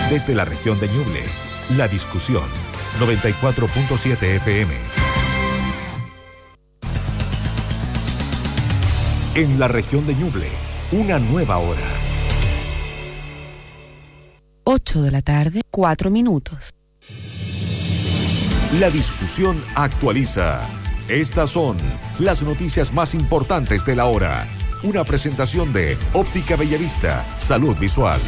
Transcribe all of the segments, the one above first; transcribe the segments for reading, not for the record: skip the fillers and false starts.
Desde la región de Ñuble, La Discusión, 94.7 FM. En la región de Ñuble, una nueva hora. 8 de la tarde, 4 minutos. La Discusión actualiza. Estas son las noticias más importantes de la hora. Una presentación de Óptica Bellavista, Salud Visual.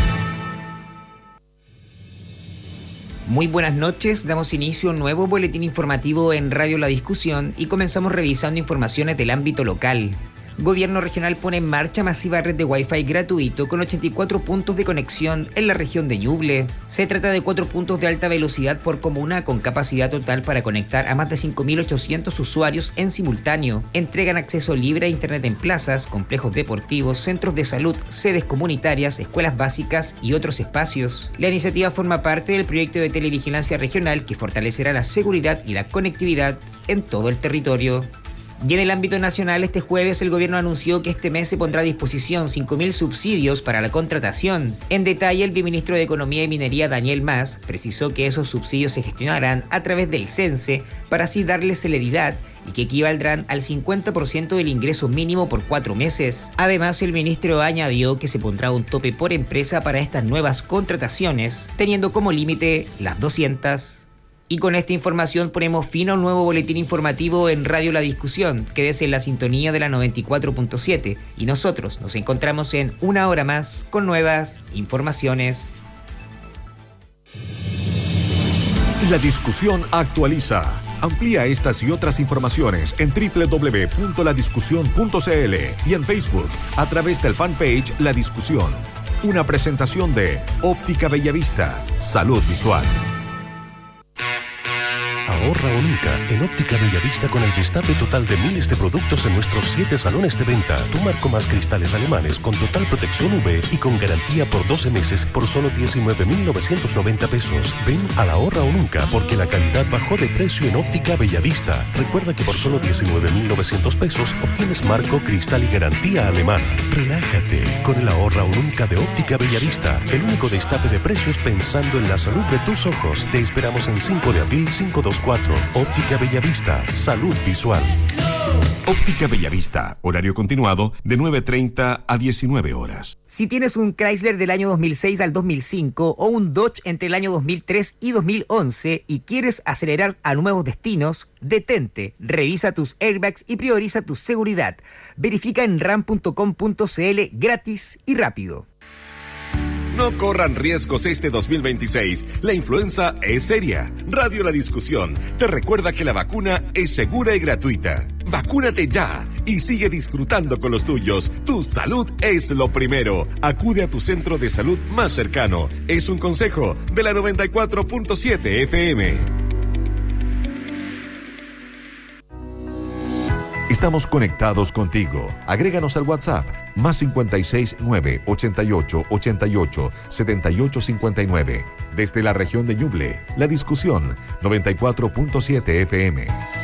Muy buenas noches, damos inicio a un nuevo boletín informativo en Radio La Discusión y comenzamos revisando informaciones del ámbito local. Gobierno regional pone en marcha masiva red de Wi-Fi gratuito con 84 puntos de conexión en la región de Ñuble. Se trata de 4 puntos de alta velocidad por comuna con capacidad total para conectar a más de 5.800 usuarios en simultáneo. Entregan acceso libre a internet en plazas, complejos deportivos, centros de salud, sedes comunitarias, escuelas básicas y otros espacios. La iniciativa forma parte del proyecto de televigilancia regional que fortalecerá la seguridad y la conectividad en todo el territorio. Y en el ámbito nacional, este jueves el gobierno anunció que este mes se pondrá a disposición 5.000 subsidios para la contratación. En detalle, el viceministro de Economía y Minería, Daniel Mas, precisó que esos subsidios se gestionarán a través del CENSE para así darle celeridad y que equivaldrán al 50% del ingreso mínimo por 4 meses. Además, el ministro añadió que se pondrá un tope por empresa para estas nuevas contrataciones, teniendo como límite las 200. Y con esta información ponemos fin a un nuevo boletín informativo en Radio La Discusión. Quédese en la sintonía de la 94.7 y nosotros nos encontramos en una hora más con nuevas informaciones. La Discusión actualiza. Amplía estas y otras informaciones en www.ladiscusión.cl y en Facebook a través del fanpage La Discusión. Una presentación de Óptica Bellavista, Salud Visual. Ahorra o nunca en Óptica Bellavista con el destape total de miles de productos en nuestros 7 salones de venta. Tu marco más cristales alemanes con total protección UV y con garantía por 12 meses por solo 19.990 pesos. Ven al Ahorra o nunca porque la calidad bajó de precio en Óptica Bellavista. Recuerda que por solo 19.900 pesos obtienes marco, cristal y garantía alemana. Relájate con el Ahorra o nunca de Óptica Bellavista. El único destape de precios pensando en la salud de tus ojos. Te esperamos en 5 de abril 524. Óptica Bellavista, Salud Visual. Óptica Bellavista, horario continuado de 9:30 a 19 horas. Si tienes un Chrysler del año 2006 al 2005 o un Dodge entre el año 2003 y 2011 y quieres acelerar a nuevos destinos, detente, revisa tus airbags y prioriza tu seguridad. Verifica en ram.com.cl gratis y rápido. No corran riesgos este 2026. La influenza es seria. Radio La Discusión te recuerda que la vacuna es segura y gratuita. Vacúnate ya y sigue disfrutando con los tuyos. Tu salud es lo primero. Acude a tu centro de salud más cercano. Es un consejo de la 94.7 FM. Estamos conectados contigo. Agréganos al WhatsApp más 56 9 88 88 78 59. Desde la región de Ñuble, La Discusión 94.7 FM.